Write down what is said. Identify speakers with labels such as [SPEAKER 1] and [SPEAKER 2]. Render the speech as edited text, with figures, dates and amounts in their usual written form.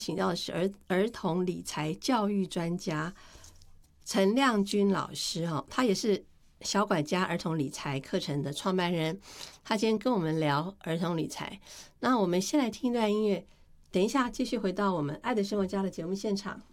[SPEAKER 1] 请到的是儿童理财教育专家陈亮君老师他也是小管家儿童理财课程的创办人。他今天跟我们聊儿童理财。那我们先来听一段音乐，等一下继续回到我们爱的生活家的节目现场。